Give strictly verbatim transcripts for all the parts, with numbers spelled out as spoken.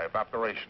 by evaporation.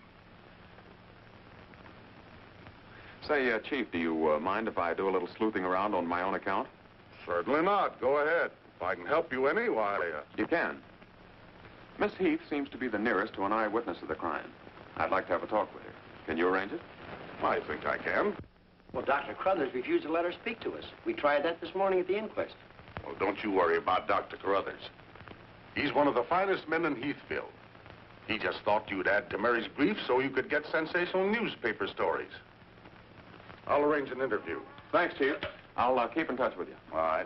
Say, uh, Chief, do you uh, mind if I do a little sleuthing around on my own account? Certainly not. Go ahead. If I can help you any, why... Uh... You can. Miss Heath seems to be the nearest to an eyewitness of the crime. I'd like to have a talk with her. Can you arrange it? I think I can. Well, Doctor Crothers refused to let her speak to us. We tried that this morning at the inquest. Well, don't you worry about Doctor Carruthers. He's one of the finest men in Heathville. He just thought you'd add to Mary's grief so you could get sensational newspaper stories. I'll arrange an interview. Thanks, Chief. I'll uh, keep in touch with you. All right.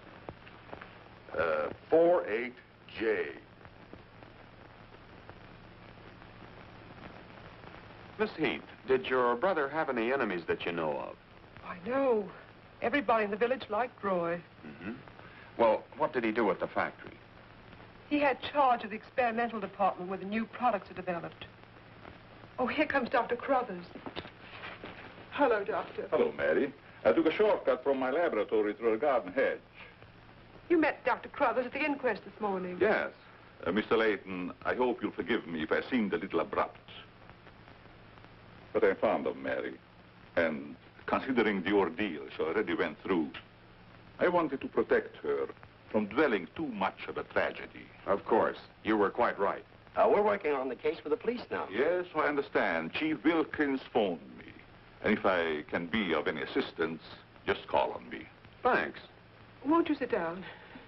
Uh, four eight J. Miss Heath, did your brother have any enemies that you know of? I know. Everybody in the village liked Roy. Mm-hmm. Well, what did he do at the factory? He had charge of the experimental department where the new products are developed. Oh, here comes Doctor Crothers. Hello, Doctor. Hello, Mary. I took a shortcut from my laboratory through a garden hedge. You met Doctor Crothers at the inquest this morning. Yes. Uh, Mister Layton, I hope you'll forgive me if I seemed a little abrupt. But I'm fond of Mary. And considering the ordeal she already went through, I wanted to protect her from dwelling too much of a tragedy. Of course. You were quite right. Uh, we're working on the case with the police now. Yes, I understand. Chief Wilkins phoned me. And if I can be of any assistance, just call on me. Thanks. Won't you sit down?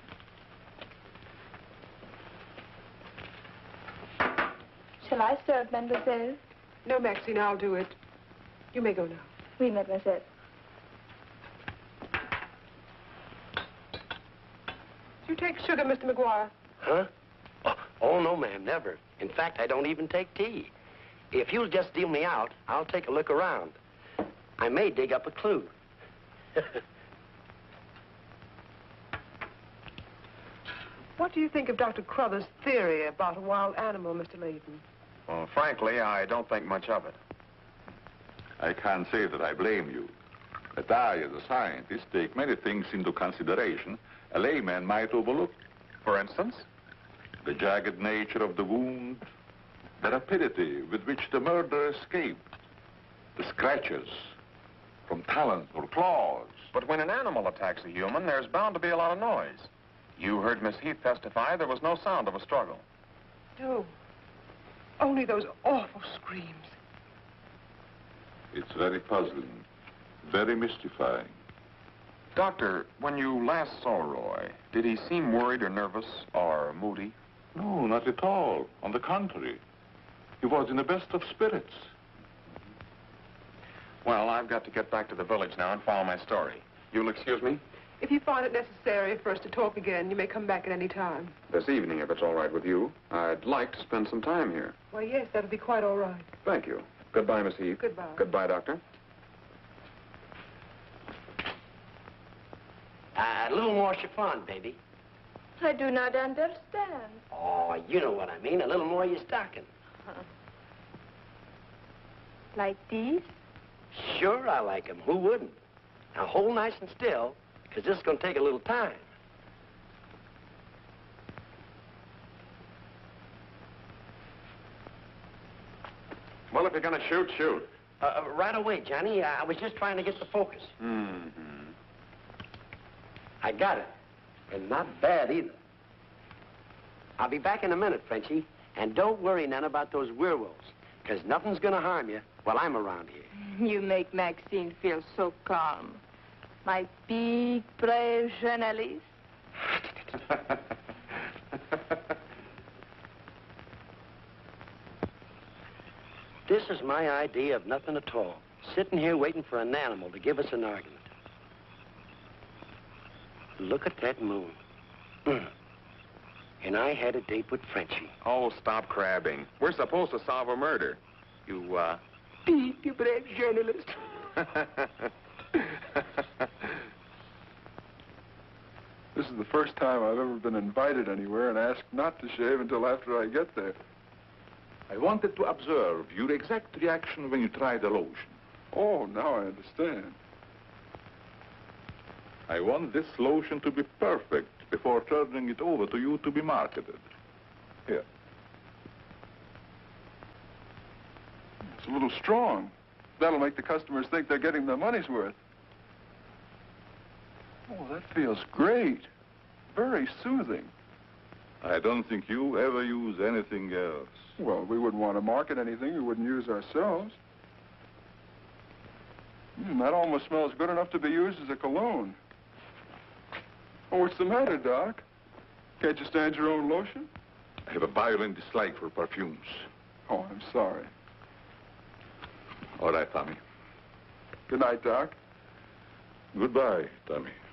Shall I serve, mademoiselle? No, Maxine, I'll do it. You may go now. Oui, mademoiselle. Do you take sugar, Mister McGuire? Huh? Oh, oh, no, ma'am, never. In fact, I don't even take tea. If you'll just deal me out, I'll take a look around. I may dig up a clue. What do you think of Doctor Crothers' theory about a wild animal, Mister Layton? Well, frankly, I don't think much of it. I can't say that I blame you. But I, as a scientist, take many things into consideration a layman might overlook. For instance? The jagged nature of the wound, the rapidity with which the murderer escaped, the scratches from talons or claws. But when an animal attacks a human, there's bound to be a lot of noise. You heard Miss Heath testify there was no sound of a struggle. No. Only those awful screams. It's very puzzling, very mystifying. Doctor, when you last saw Roy, did he seem worried or nervous or moody? No, not at all. On the contrary. He was in the best of spirits. Well, I've got to get back to the village now and follow my story. You'll excuse me? If you find it necessary for us to talk again, you may come back at any time. This evening, if it's all right with you. I'd like to spend some time here. Why, yes, that'll be quite all right. Thank you. Goodbye, Miss Heath. Goodbye. Goodbye, Doctor. Uh, a little more chiffon, baby. I do not understand. Oh, you know what I mean. A little more of your stocking. Huh. Like these? Sure, I like 'em. Who wouldn't? Now, hold nice and still, because this is going to take a little time. Well, if you're going to shoot, shoot. Uh, uh, right away, Johnny. I was just trying to get the focus. Mm-hmm. I got it. And not bad, either. I'll be back in a minute, Frenchie. And don't worry none about those werewolves, because nothing's going to harm you while I'm around here. You make Maxine feel so calm. My big, brave journalist. This is my idea of nothing at all. Sitting here waiting for an animal to give us an argument. Look at that moon. Mm. And I had a date with Frenchie. Oh, stop crabbing. We're supposed to solve a murder. You, uh... Big, brave journalist. This is the first time I've ever been invited anywhere and asked not to shave until after I get there. I wanted to observe your exact reaction when you tried the lotion. Oh, now I understand. I want this lotion to be perfect before turning it over to you to be marketed. Here. It's a little strong. That'll make the customers think they're getting their money's worth. Oh, that feels great. Very soothing. I don't think you ever use anything else. Well, we wouldn't want to market anything we wouldn't use ourselves. Mm, that almost smells good enough to be used as a cologne. Oh, what's the matter, Doc? Can't you stand your own lotion? I have a violent dislike for perfumes. Oh, I'm sorry. All right, Tommy. Good night, Doc. Goodbye, Tommy.